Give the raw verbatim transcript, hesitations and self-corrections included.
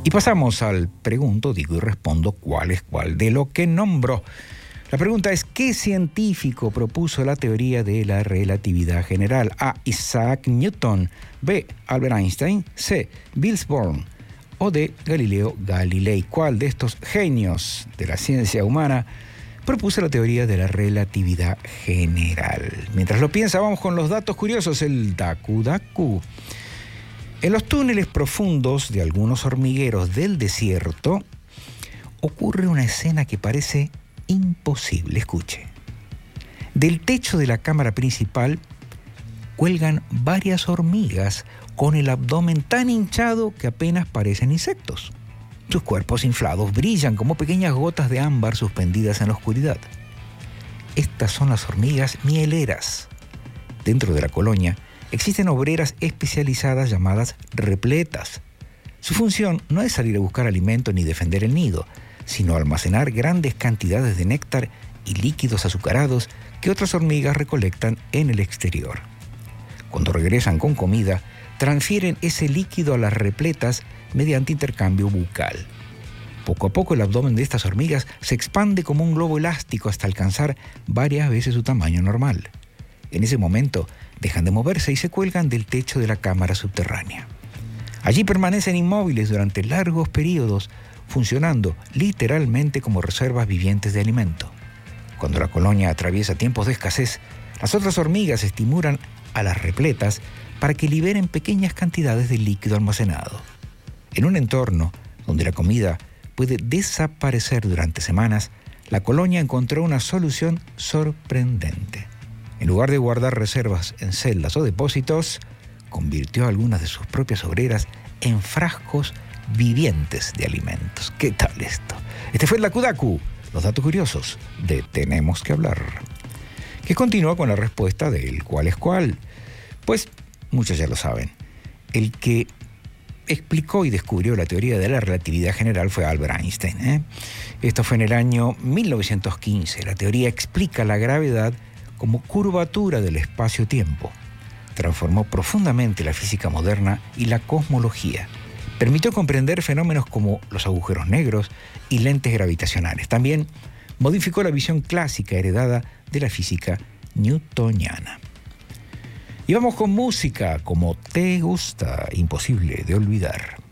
Y pasamos al pregunto, digo y respondo cuál es cuál de lo que nombro. La pregunta es, ¿qué científico propuso la teoría de la relatividad general? A. Isaac Newton. B. Albert Einstein. C. Niels Bohr. O D. Galileo Galilei. ¿Cuál de estos genios de la ciencia humana propuso la teoría de la relatividad general? Mientras lo piensa, vamos con los datos curiosos, el Daku Daku. En los túneles profundos de algunos hormigueros del desierto ocurre una escena que parece imposible. Escuche. Del techo de la cámara principal cuelgan varias hormigas con el abdomen tan hinchado que apenas parecen insectos. Sus cuerpos inflados brillan como pequeñas gotas de ámbar suspendidas en la oscuridad. Estas son las hormigas mieleras. Dentro de la colonia existen obreras especializadas llamadas repletas. Su función no es salir a buscar alimento ni defender el nido, sino almacenar grandes cantidades de néctar y líquidos azucarados que otras hormigas recolectan en el exterior. Cuando regresan con comida, transfieren ese líquido a las repletas mediante intercambio bucal. Poco a poco el abdomen de estas hormigas se expande como un globo elástico hasta alcanzar varias veces su tamaño normal. En ese momento dejan de moverse y se cuelgan del techo de la cámara subterránea. Allí permanecen inmóviles durante largos periodos, funcionando literalmente como reservas vivientes de alimento. Cuando la colonia atraviesa tiempos de escasez, las otras hormigas estimulan a las repletas para que liberen pequeñas cantidades de líquido almacenado. En un entorno donde la comida puede desaparecer durante semanas, la colonia encontró una solución sorprendente. En lugar de guardar reservas en celdas o depósitos, convirtió a algunas de sus propias obreras en frascos vivientes de alimentos. ¿Qué tal esto? Este fue el Daku Daku, los datos curiosos de Tenemos que Hablar, que continúa con la respuesta del cuál es cuál. Pues muchos ya lo saben. El que explicó y descubrió la teoría de la relatividad general fue Albert Einstein, ¿eh? Esto fue en el año mil novecientos quince. La teoría explica la gravedad como curvatura del espacio-tiempo. Transformó profundamente la física moderna y la cosmología. Permitió comprender fenómenos como los agujeros negros y lentes gravitacionales. También modificó la visión clásica heredada de la física newtoniana. Y vamos con música como te gusta, imposible de olvidar.